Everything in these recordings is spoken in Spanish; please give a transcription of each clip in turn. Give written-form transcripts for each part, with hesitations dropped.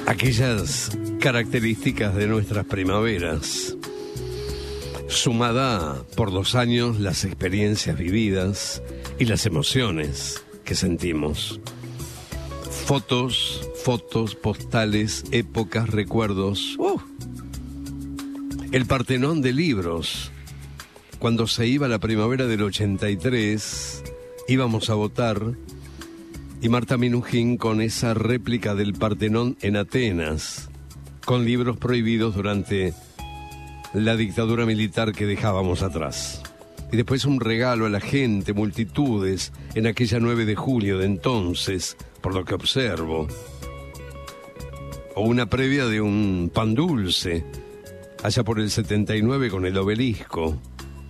aquellas características de nuestras primaveras, sumada por 2 años las experiencias vividas y las emociones que sentimos. Fotos, postales, épocas, recuerdos. El Partenón de libros. Cuando se iba la primavera del 83, íbamos a votar, y Marta Minujín con esa réplica del Partenón en Atenas, con libros prohibidos durante la dictadura militar que dejábamos atrás. Y después un regalo a la gente, multitudes, en aquella 9 de julio de entonces, por lo que observo. O una previa de un pan dulce, allá por el 79 con el Obelisco.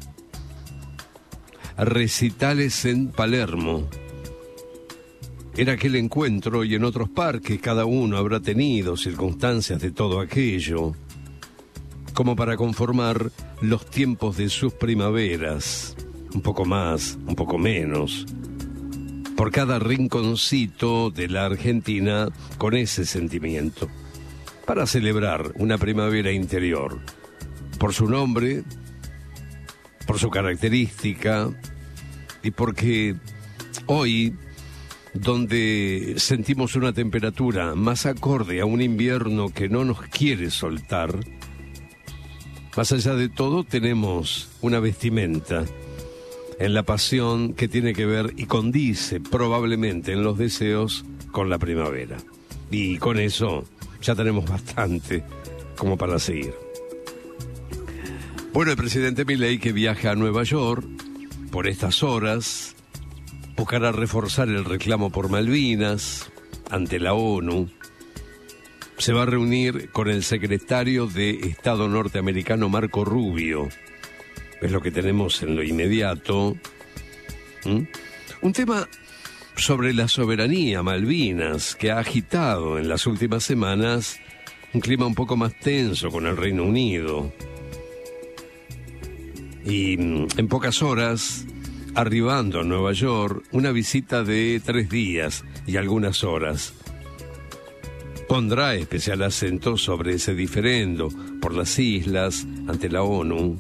Recitales en Palermo. Era aquel encuentro, y en otros parques cada uno habrá tenido circunstancias de todo aquello, como para conformar los tiempos de sus primaveras, un poco más, un poco menos, por cada rinconcito de la Argentina con ese sentimiento, para celebrar una primavera interior, por su nombre, por su característica, y porque hoy, donde sentimos una temperatura más acorde a un invierno que no nos quiere soltar, más allá de todo tenemos una vestimenta en la pasión que tiene que ver y condice probablemente en los deseos con la primavera. Y con eso ya tenemos bastante como para seguir. Bueno, el presidente Milei, que viaja a Nueva York por estas horas, buscará reforzar el reclamo por Malvinas ante la ONU. Se va a reunir con el secretario de Estado norteamericano Marco Rubio. Es lo que tenemos en lo inmediato. Un tema sobre la soberanía Malvinas que ha agitado en las últimas semanas un clima un poco más tenso con el Reino Unido. Y en pocas horas, arribando a Nueva York, una visita de 3 días y algunas horas. Pondrá especial acento sobre ese diferendo por las islas ante la ONU.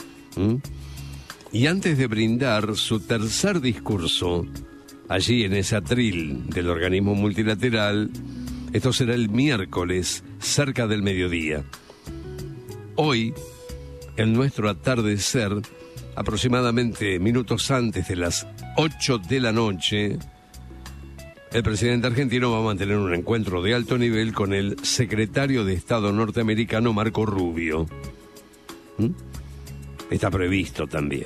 Y antes de brindar su tercer discurso, allí en ese atril del organismo multilateral, esto será el miércoles, cerca del mediodía. Hoy, en nuestro atardecer, aproximadamente minutos antes de las 8 de la noche, el presidente argentino va a mantener un encuentro de alto nivel con el secretario de Estado norteamericano Marco Rubio. Está previsto también.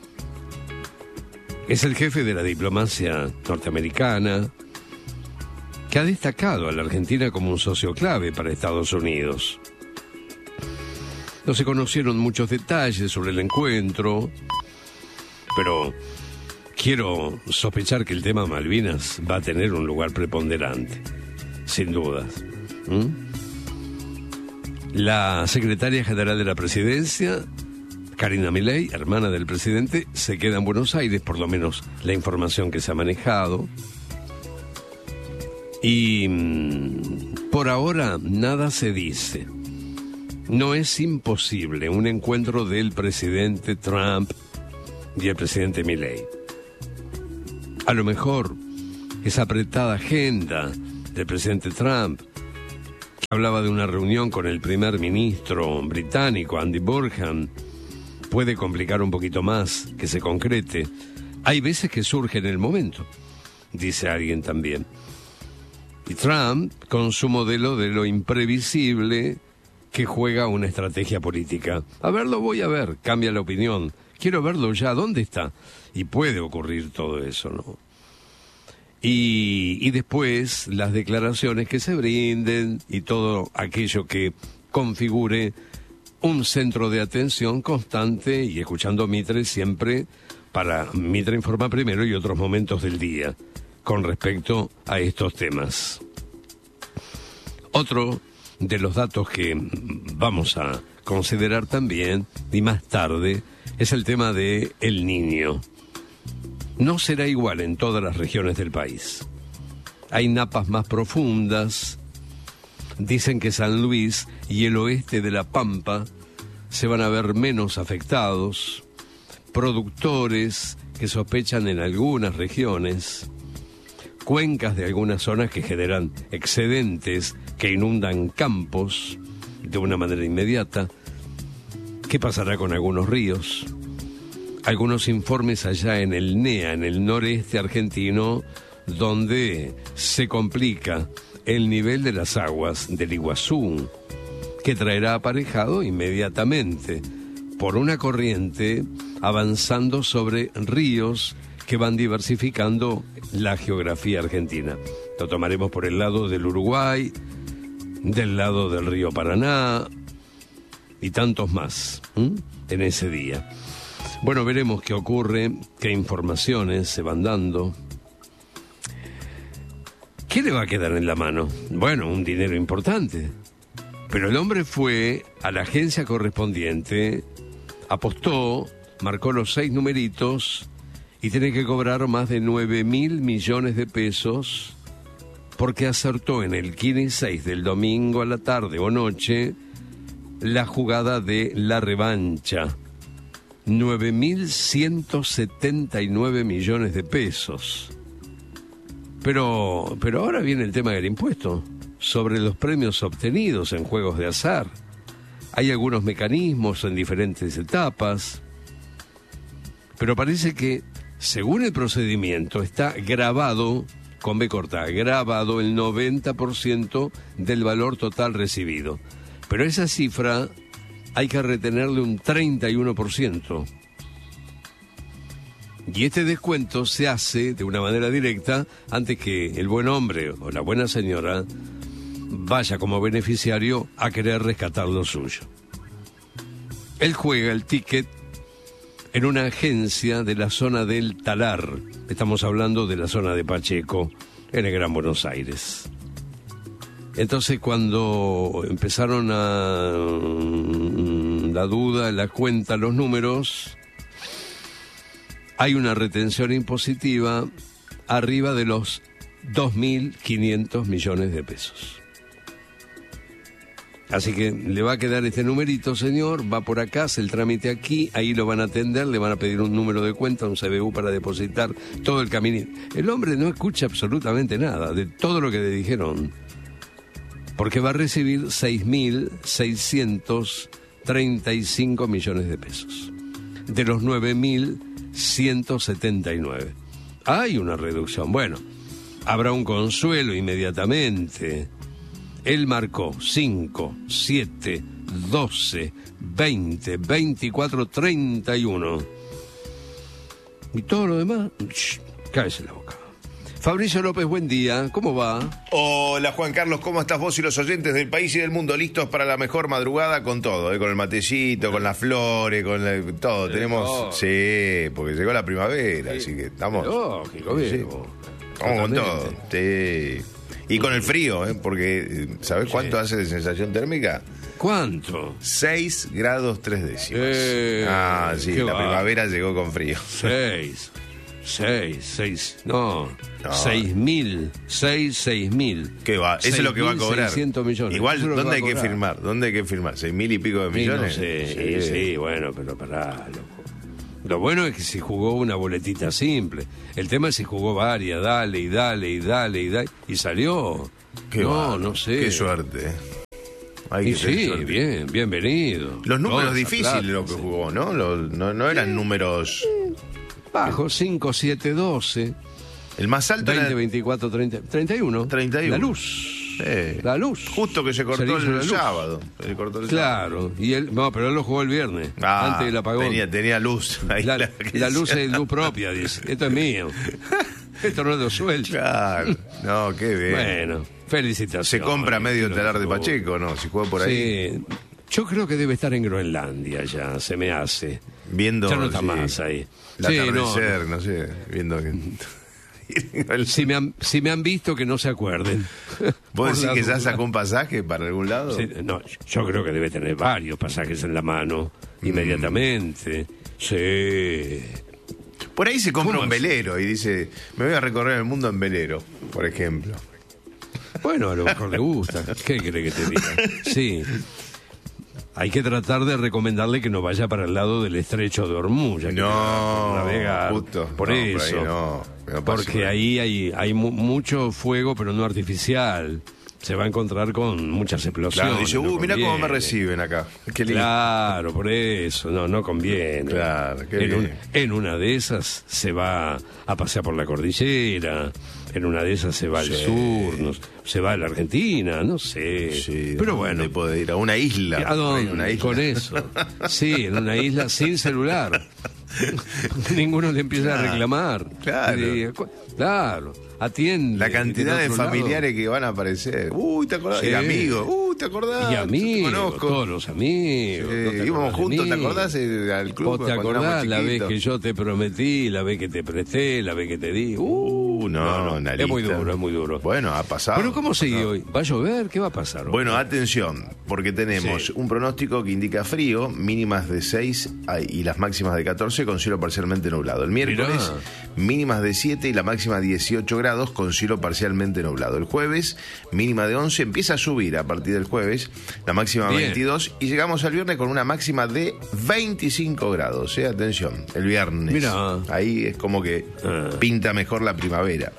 Es el jefe de la diplomacia norteamericana, que ha destacado a la Argentina como un socio clave para Estados Unidos. No se conocieron muchos detalles sobre el encuentro, pero quiero sospechar que el tema Malvinas va a tener un lugar preponderante, sin dudas. La secretaria general de la presidencia, Karina Milei, hermana del presidente, se queda en Buenos Aires, por lo menos la información que se ha manejado. Y por ahora nada se dice. No es imposible un encuentro del presidente Trump y el presidente Milei. A lo mejor esa apretada agenda del presidente Trump, que hablaba de una reunión con el primer ministro británico, Andy Burnham, puede complicar un poquito más que se concrete. Hay veces que surge en el momento, dice alguien también. Y Trump, con su modelo de lo imprevisible, que juega una estrategia política. A verlo voy a ver, cambia la opinión. Quiero verlo ya, ¿dónde está? Y puede ocurrir todo eso, ¿no? Y después las declaraciones que se brinden y todo aquello que configure un centro de atención constante, y escuchando Mitre siempre, para Mitre informa primero y otros momentos del día con respecto a estos temas. Otro de los datos que vamos a considerar también, y más tarde, es el tema de El Niño. No será igual en todas las regiones del país. Hay napas más profundas, Dicen que San Luis y el oeste de La Pampa se van a ver menos afectados. Productores que sospechan en algunas regiones. Cuencas de algunas zonas que generan excedentes que inundan campos de una manera inmediata. ¿Qué pasará con algunos ríos? Algunos informes allá en el NEA, en el noreste argentino, donde se complica el nivel de las aguas del Iguazú, que traerá aparejado inmediatamente por una corriente avanzando sobre ríos que van diversificando la geografía argentina. Lo tomaremos por el lado del Uruguay, del lado del río Paraná y tantos más en ese día. Bueno, veremos qué ocurre, qué informaciones se van dando. ¿Qué le va a quedar en la mano? Bueno, un dinero importante. Pero el hombre fue a la agencia correspondiente, apostó, marcó los 6 numeritos y tiene que cobrar más de 9.000 millones de pesos porque acertó en el 15 y 6 del domingo a la tarde o noche la jugada de la revancha. 9.179 millones de pesos. Pero ahora viene el tema del impuesto sobre los premios obtenidos en juegos de azar. Hay algunos mecanismos en diferentes etapas, pero parece que, según el procedimiento, está grabado, con B corta, grabado el 90% del valor total recibido. Pero esa cifra hay que retenerle un 31%. Y este descuento se hace de una manera directa antes que el buen hombre o la buena señora vaya como beneficiario a querer rescatar lo suyo. Él juega el ticket en una agencia de la zona del Talar. Estamos hablando de la zona de Pacheco, en el Gran Buenos Aires. Entonces, cuando empezaron la duda, la cuenta, los números, hay una retención impositiva arriba de los 2.500 millones de pesos. Así que le va a quedar este numerito, señor, va por acá, hace el trámite aquí, ahí lo van a atender, le van a pedir un número de cuenta, un CBU para depositar, todo el camino. El hombre no escucha absolutamente nada de todo lo que le dijeron, porque va a recibir 6.635 millones de pesos, de los 9.179. Hay una reducción. Bueno, habrá un consuelo inmediatamente. Él marcó 5, 7, 12, 20, 24, 31. Y todo lo demás, cállese la boca. Fabricio López, buen día, ¿cómo va? Hola Juan Carlos, ¿cómo estás vos y los oyentes del país y del mundo? Listos para la mejor madrugada con todo, con el matecito, con las flores, con todo. Tenemos, sí, porque llegó la primavera, sí. Así que estamos. Lógico, sí. Vamos con todo, sí. Y con el frío, porque ¿sabés cuánto hace de sensación térmica? ¿Cuánto? 6 grados 3 décimas. Sí, la primavera llegó con frío. 6, no. 6.000. ¿Qué va? Eso es lo que va a cobrar. 600 millones. Igual, ¿dónde hay que firmar? ¿Dónde hay que firmar? ¿6.000 y pico de millones? No sé, sí, bueno, pero pará, loco. Lo bueno es que si jugó una boletita simple. El tema es si jugó varias, dale, y salió. No sé. Qué suerte. Y sí, bien, bienvenido. Los números difíciles lo que jugó, ¿no? No eran números... Bajo, 5, 7, 12. El más alto 20, era... 24, 30, 31. La luz. La luz. Justo que se cortó el sábado. Claro. Y él, no, pero él lo jugó el viernes. Antes del apagón. Tenía luz. Ahí la luz es luz propia, dice. Esto es mío. Esto no es de sueldo. Claro. No, qué bien. Bueno, felicitaciones. Se compra medio Talar de Pacheco, ¿no? Si juega por ahí. Sí. Yo creo que debe estar en Groenlandia ya, se me hace. Viendo. Ya no está más ahí. El atardecer, no sé. Viendo que... Si me han visto, que no se acuerden. ¿Vos decís que ya sacó un pasaje para algún lado? Sí, no, yo creo que debe tener varios pasajes en la mano inmediatamente. Sí. Por ahí se compra un velero y dice, me voy a recorrer el mundo en velero, por ejemplo. Bueno, a lo mejor le gusta. ¿Qué cree que te diga? Sí. Hay que tratar de recomendarle que no vaya para el lado del estrecho de Hormuz. Ya que No, navegar. justo. Por No, eso. por ahí no porque ahí hay mucho fuego, pero no artificial. Se va a encontrar con muchas explosiones. Claro, dice, no mirá cómo me conviene. reciben acá. Qué lindo. Claro, por eso, no conviene. Claro, qué bien. En una de esas se va a pasear por la cordillera, en una de esas se va al sur, se va a la Argentina, no sé. Sí, pero bueno. puede ir a una isla. ¿A dónde? Una isla. Con eso. Sí, en una isla sin celular. Ninguno le empieza a reclamar. Claro. Atiende. La cantidad de familiares que van a aparecer. Uy, ¿te acordás? Sí. Y amigos. ¿Te acordás? Y amigos, Te conozco. todos los amigos. Sí, ¿No te íbamos acordás de juntos, mí? ¿te acordás al club? ¿Vos te cuando acordás éramos la vez chiquitos? que yo te prometí, la vez que te presté, la vez que te di? No, una es muy lista. duro, es muy duro. Bueno, ha pasado. Pero ¿cómo sigue hoy? ¿Va a llover? ¿Qué va a pasar hoy? Bueno, atención, porque tenemos un pronóstico que indica frío, mínimas de 6 y las máximas de 14 con cielo parcialmente nublado. El miércoles, mínimas de 7 y la máxima 18 grados con cielo parcialmente nublado. El jueves, mínima de 11, empieza a subir a partir del jueves, la máxima 22 y llegamos al viernes con una máxima de 25 grados. Atención, el viernes. Mirá. Ahí es como que pinta mejor la primavera.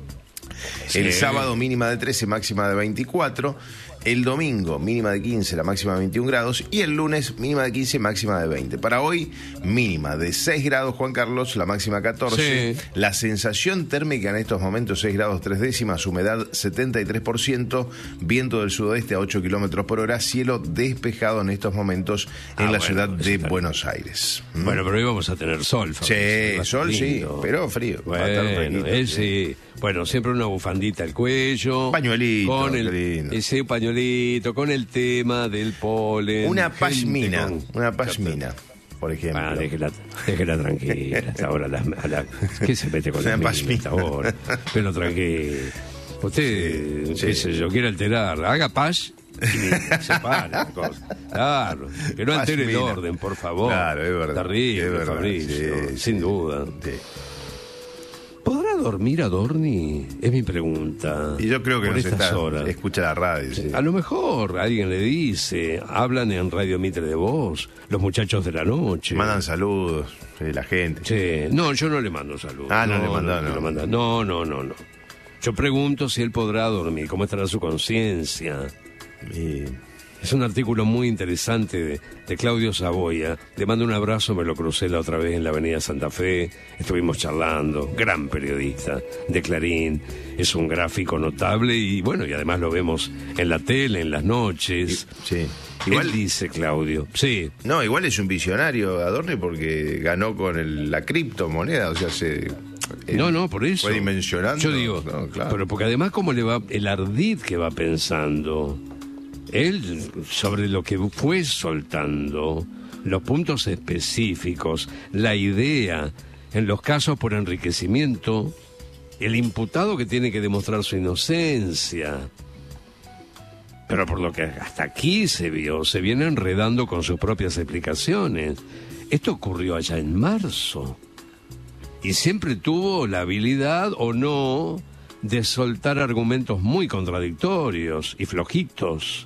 El sábado mínima de 13, máxima de 24. El domingo mínima de 15, la máxima de 21 grados. Y el lunes mínima de 15, máxima de 20. Para hoy mínima de 6 grados, Juan Carlos, la máxima 14. Sí. La sensación térmica en estos momentos 6 grados 3 décimas, humedad 73%, viento del sudoeste a 8 kilómetros por hora, cielo despejado en estos momentos en la ciudad de Buenos Aires. Bueno, pero hoy vamos a tener sol. Fabricio. Sí, sol sí, pero frío. Va a estar Bueno, tranquilo. sí. Bueno, siempre una bufandita al cuello. Pañuelito, Con qué lindo. ese pañuelito, con el tema del polen. Una gente pashmina, con- una pashmina, por ejemplo. Ah, déjela tranquila. Hasta ahora ¿qué se mete con Una la mina pashmina. hasta ahora? Pero tranquilo. Usted, Sí, qué sí. sé yo, quiere alterar. Haga pash y se para la cosa. Claro. Que no altere el Pashmina. orden, por favor. Claro, es verdad. Terrible, Es verdad, Fabricio, sí, sin sí. duda. Sí. ¿Podrá dormir Adorni? Es mi pregunta. Y yo creo que por no se estas está, horas. escucha la radio. Sí. A lo mejor alguien le dice, hablan en Radio Mitre de Voz, los muchachos de la noche. Mandan saludos, la gente. Sí. No, yo no le mando saludos. Ah, no le mandó, no. le manda. No. Yo pregunto si él podrá dormir, cómo estará su conciencia. Y Es un artículo muy interesante de Claudio Saboya. Le mando un abrazo, me lo crucé la otra vez en la avenida Santa Fe. Estuvimos charlando, gran periodista de Clarín. Es un gráfico notable y bueno, y además lo vemos en la tele, en las noches. sí. Igual dice Claudio. Sí. No, igual es un visionario Adorni porque ganó con la criptomoneda, o sea, No, por eso. fue dimensionando. Yo digo, No, claro. pero porque además cómo le va el ardid que va pensando. Él sobre lo que fue soltando, los puntos específicos, la idea, en los casos por enriquecimiento, el imputado que tiene que demostrar su inocencia. Pero por lo que hasta aquí se vio, se viene enredando con sus propias explicaciones. Esto ocurrió allá en marzo. Y siempre tuvo la habilidad o no de soltar argumentos muy contradictorios y flojitos.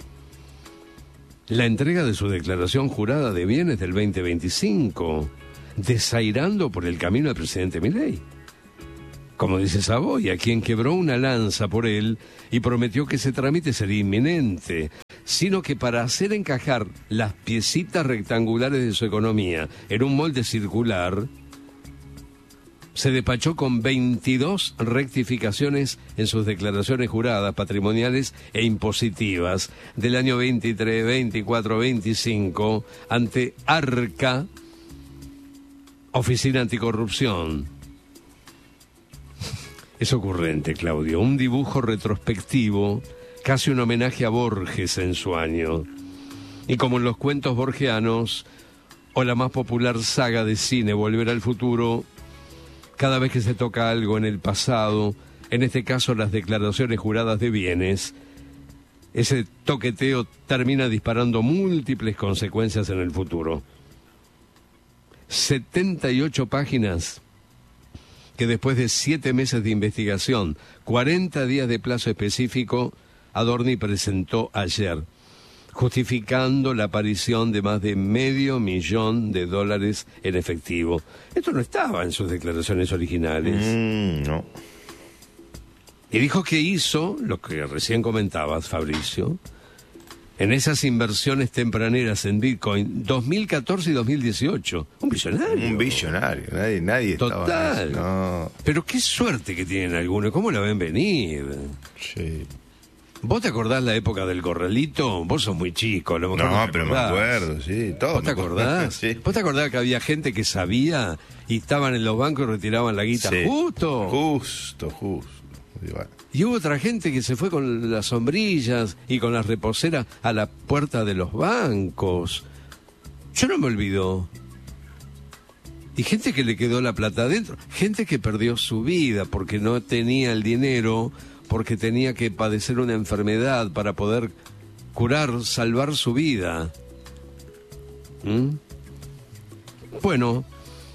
La entrega de su declaración jurada de bienes del 2025, desairando por el camino del presidente Milei. Como dice Saboya, quien quebró una lanza por él y prometió que ese trámite sería inminente, sino que para hacer encajar las piecitas rectangulares de su economía en un molde circular, se despachó con 22 rectificaciones en sus declaraciones juradas, patrimoniales e impositivas del año 23, 24, 25 ante ARCA, Oficina Anticorrupción. Es ocurrente, Claudio, un dibujo retrospectivo, casi un homenaje a Borges en su año. Y como en los cuentos borgianos, o la más popular saga de cine Volver al Futuro, cada vez que se toca algo en el pasado, en este caso las declaraciones juradas de bienes, ese toqueteo termina disparando múltiples consecuencias en el futuro. 78 páginas que después de 7 meses de investigación, 40 días de plazo específico, Adorni presentó ayer, justificando la aparición de más de $500,000 en efectivo. Esto no estaba en sus declaraciones originales. No. Y dijo que hizo lo que recién comentabas, Fabricio, en esas inversiones tempraneras en Bitcoin 2014 y 2018. Un billonario. Un billonario. Nadie Total. estaba... No. Pero qué suerte que tienen algunos. ¿Cómo la ven venir? Sí. ¿Vos te acordás la época del corralito? Vos sos muy chico, a lo mejor No, pero me acuerdo, sí, todo. ¿Vos te acordás? Sí. ¿Vos te acordás que había gente que sabía y estaban en los bancos y retiraban la guita Sí. justo? Justo. Igual. Y hubo otra gente que se fue con las sombrillas y con las reposeras a la puerta de los bancos. Yo no me olvido. Y gente que le quedó la plata adentro. Gente que perdió su vida porque no tenía el dinero, porque tenía que padecer una enfermedad para poder curar, salvar su vida. Bueno.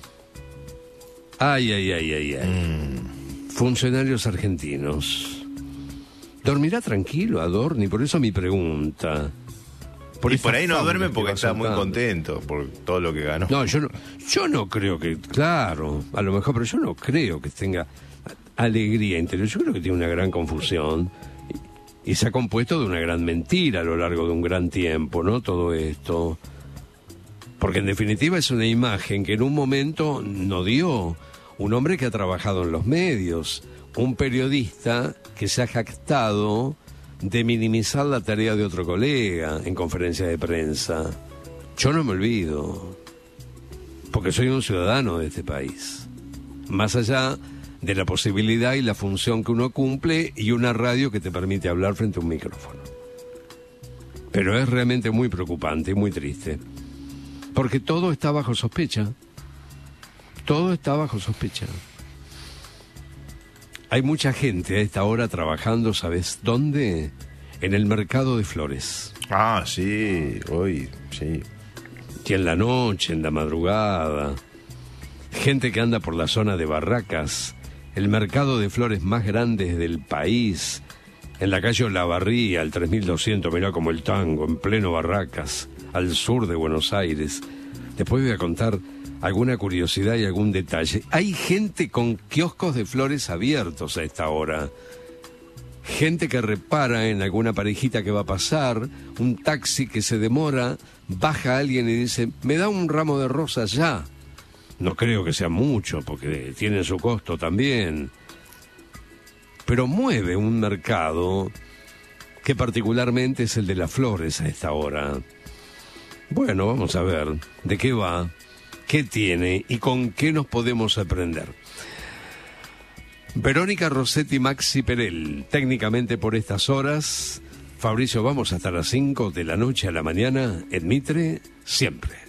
Ay. Funcionarios argentinos. ¿Dormirá tranquilo Adorni? Por eso mi pregunta. Y por ahí no duerme porque está muy soltando. contento por todo lo que ganó. No, yo no creo que, claro, a lo mejor, pero yo no creo que tenga alegría interior. Yo creo que tiene una gran confusión y se ha compuesto de una gran mentira a lo largo de un gran tiempo, ¿no? Todo esto. Porque en definitiva es una imagen que en un momento no dio. Un hombre que ha trabajado en los medios, un periodista que se ha jactado de minimizar la tarea de otro colega en conferencia de prensa. Yo no me olvido, porque soy un ciudadano de este país. Más allá de la posibilidad y la función que uno cumple y una radio que te permite hablar frente a un micrófono. Pero es realmente muy preocupante y muy triste, porque todo está bajo sospecha. Todo está bajo sospecha. Hay mucha gente a esta hora trabajando, ¿sabes dónde? En el mercado de flores. Ah, sí, hoy, sí. Y en la noche, en la madrugada. Gente que anda por la zona de Barracas, el mercado de flores más grande del país. En la calle Olavarría, al 3200, mirá como el tango, en pleno Barracas, al sur de Buenos Aires. Después voy a contar alguna curiosidad y algún detalle. Hay gente con kioscos de flores abiertos a esta hora. Gente que repara en alguna parejita que va a pasar, un taxi que se demora, baja alguien y dice, me da un ramo de rosas ya. No creo que sea mucho, porque tiene su costo también. Pero mueve un mercado que particularmente es el de las flores a esta hora. Bueno, vamos a ver de qué va, qué tiene y con qué nos podemos aprender. Verónica Rossetti, Maxi Perel, técnicamente por estas horas. Fabricio, vamos hasta las 5 de la noche a la mañana en Mitre, siempre.